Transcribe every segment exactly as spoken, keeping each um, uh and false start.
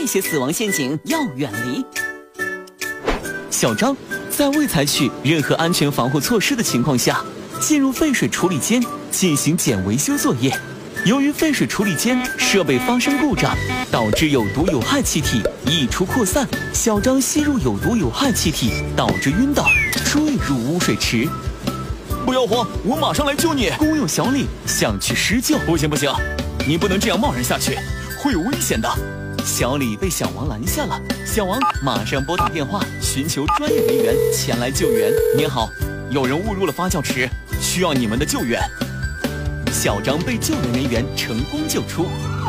这些死亡陷阱要远离。小张在未采取任何安全防护措施的情况下，进入废水处理间进行检维修作业。由于废水处理间设备发生故障，导致有毒有害气体溢出扩散，小张吸入有毒有害气体，导致晕倒，坠入污水池。 不要慌，我马上来救你。 工友小李想去施救， 不行不行，你不能这样贸然下去，会有危险的。 小李被小王拦下了，小王马上拨打电话寻求专业人员前来救援。 您好，有人误入了发酵池，需要你们的救援。 小张被救援人员成功救出。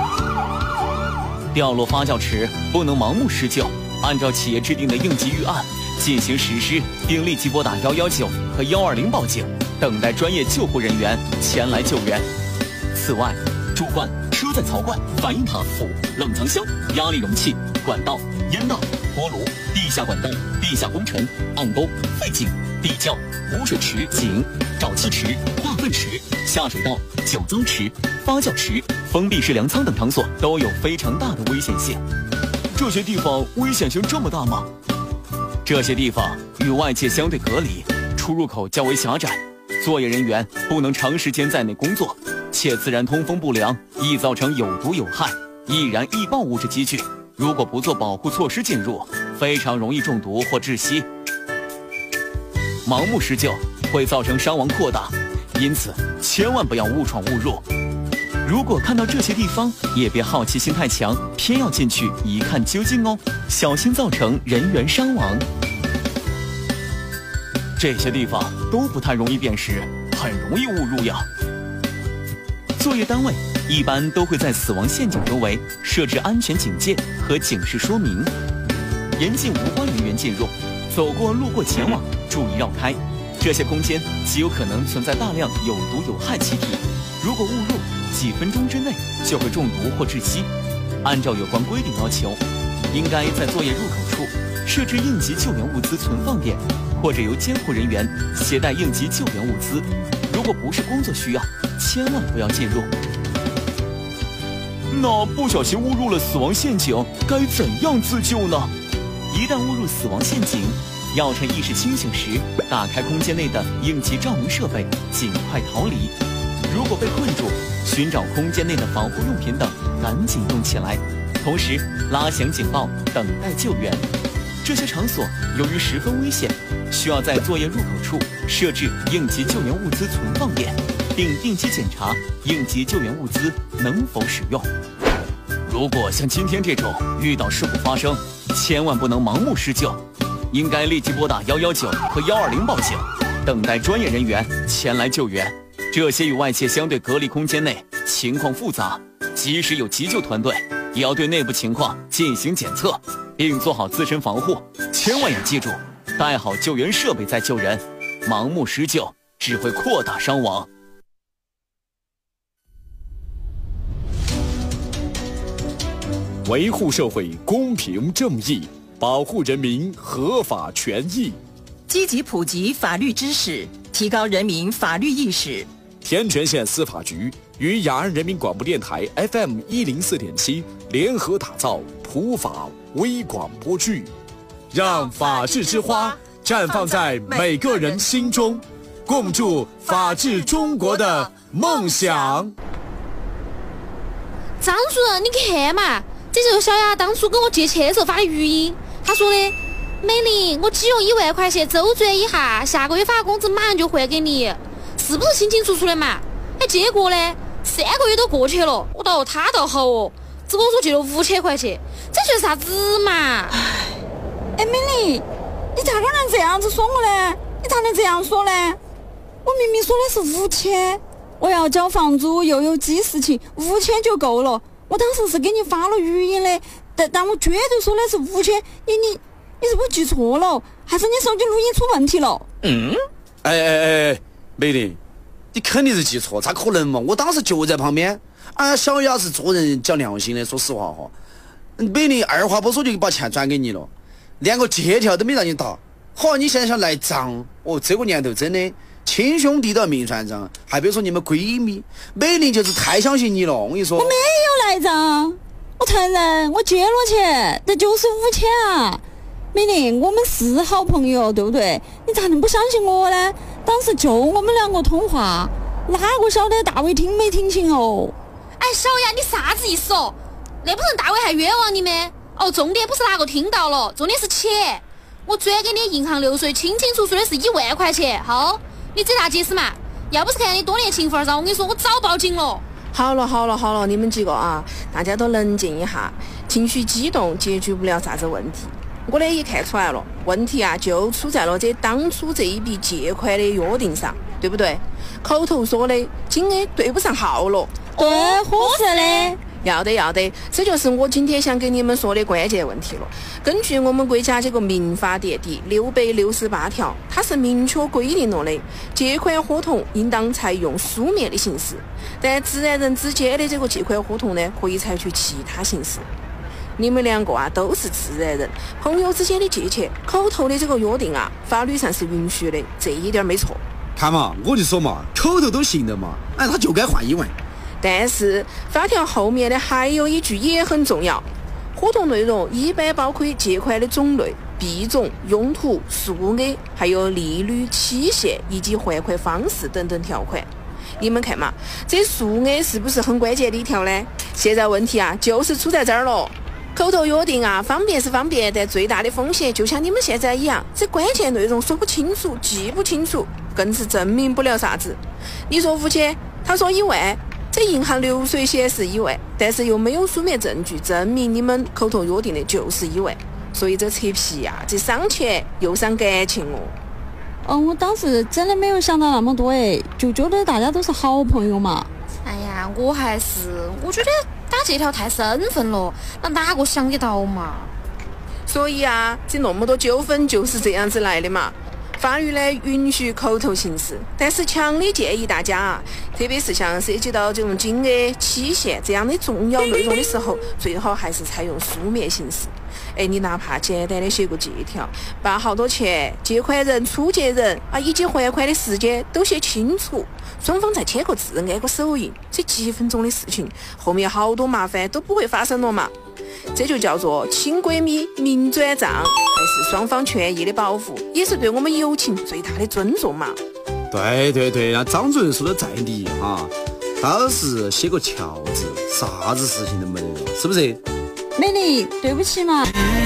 掉落发酵池不能盲目施救，按照企业制定的应急预案进行实施，并立即拨打一一九和一二零报警，等待专业救护人员前来救援。此外，主管、车载槽罐、反应塔、釜、冷藏箱、压力容器、管道、烟道、锅炉、地下管道、地下工程、暗沟、废井、地窖、污水池、井、沼气池、化粪池、下水道、酒糟池、发酵池、封闭式粮仓等场所都有非常大的危险性。 这些地方危险性这么大吗？ 这些地方与外界相对隔离，出入口较为狭窄，作业人员不能长时间在内工作，且自然通风不良，易造成有毒有害、易燃易爆物质积聚。如果不做保护措施进入，非常容易中毒或窒息。盲目施救会造成伤亡扩大，因此千万不要误闯误入。如果看到这些地方，也别好奇心太强，偏要进去一看究竟哦，小心造成人员伤亡。这些地方都不太容易辨识，很容易误入呀。作业单位一般都会在死亡陷阱周围设置安全警戒和警示说明，严禁无关人员进入，走过路过前往注意绕开。这些空间极有可能存在大量有毒有害气体，如果误入，几分钟之内就会中毒或窒息。按照有关规定要求，应该在作业入口处设置应急救援物资存放点，或者由监护人员携带应急救援物资。如果不是工作需要，千万不要进入。 那不小心误入了死亡陷阱，该怎样自救呢？ 一旦误入死亡陷阱，要趁意识清醒时打开空间内的应急照明设备，尽快逃离。如果被困住，寻找空间内的防护用品等，赶紧用起来，同时拉响警报，等待救援。这些场所由于十分危险，需要在作业入口处设置应急救援物资存放点，并定期检查应急救援物资能否使用。 如果像今天这种遇到事故发生，千万不能盲目施救，应该立即拨打一一九和一二零报警，等待专业人员前来救援。这些与外界相对隔离空间内情况复杂，即使有急救团队，也要对内部情况进行检测，并做好自身防护。千万要记住，带好救援设备再救人，盲目施救只会扩大伤亡。 维护社会公平正义，保护人民合法权益， 积极普及法律知识，提高人民法律意识。 天全县司法局与雅安人民广播电台 F M 一零四点七联合打造普法微广播剧，让法治之花绽放在每个人心中，共筑法治中国的梦想。 张主任，你看嘛，这就是小雅当初跟我借钱的时候发的语音。他说的：“美玲，我只用一万块钱周转一下，下个月发工资马上就还给你，是不是清清楚楚的嘛？”哎，结果呢，三个月都过去了，我倒他倒好哦，只跟我说借了五千块钱，这就是啥子嘛？ 哎，美丽，你咋个能这样子说我呢？你咋能这样说呢？我明明说的是五千，我要交房租又有急事情，五千就够了。我当时是给你发了语音的，但但我绝对说的是五千，你你你是不是记错了？还是你手机录音出问题了？ 嗯，哎哎哎，美玲，你肯定是记错，咋可能嘛？我当时就在旁边。啊，小雅是做人讲良心的，说实话哈。美玲二话不说就把钱转给你了，连个借条都没让你打。好，你现在想赖账？哦，这个年头真的亲兄弟都要明算账，还别说你们闺蜜，美玲就是太相信你了。我跟你说， 我没有赖账， 我承认我借了钱，但就是五千啊。美玲，我们是好朋友，对不对？你咋能不相信我呢？当时就我们两个通话，哪个晓得大伟听没听清哦？ 哎，小雅，你啥子意思哦？那不成大伟还冤枉你吗？哦，重点不是哪个听到了，重点是钱。我转给你银行流水，清清楚楚的是一万块钱。好，你这咋解释嘛？要不是看你多年情分上，我跟你说，我早报警了。 好了好了好了，你们几个啊，大家都冷静一下，情绪激动解决不了啥子问题。我呢也看出来了，问题啊就出在了这当初这一笔借款的约定上，对不对？口头说的金额对不上号了。 对，合适的。 要得要得，这就是我今天想给你们说的关键问题了。根据我们国家这个民法典第六百六十八条，它是明确规定了的，借款合同应当采用书面的形式，但自然人之间的这个借款合同呢，可以采取其他形式。你们两个啊都是自然人，朋友之间的借钱，口头的这个约定啊，法律上是允许的，这一点没错。 看嘛，我就说嘛，口头都行的嘛，哎，他就该换一万。 但是法条后面的还有一句也很重要，合同内容一般包括借款的种类、币种、用途、数额，还有利率、期限以及还款方式等等条款。你们看嘛，这数额是不是很关键的一条呢？现在问题啊就是出在这儿了。口头约定啊，方便是方便，但最大的风险就像你们现在一样，这关键内容说不清楚、记不清楚，更是证明不了啥子。你说五千，他说一万，这银行流水显示一万，但是又没有书面证据证明你们口头约定的就是一万，所以这扯皮呀、啊，这伤钱又伤感情哦。 哦，我当时真的没有想到那么多哎，就觉得大家都是好朋友嘛。 哎呀，我还是我觉得打这条太生分了，那哪个想得到嘛？ 所以啊，这那么多纠纷就是这样子来的嘛。法律呢允许口头形式，但是强烈建议大家啊，特别是像涉及到这种金额、期限这样的重要内容的时候，最好还是采用书面形式。哎，你哪怕简单的写个借条，把好多钱、借款人、出借人啊以及还款的时间都写清楚，双方再签个字、按个手印，这几分钟的事情，后面好多麻烦都不会发生了嘛。这就叫做亲闺蜜明转账，还是双方权益的保护，也是对我们友情最大的尊重嘛。 对对对，那张主任说的在理哈，当时写个条子，啥子事情都没得了，是不是？ 美丽，对不起嘛。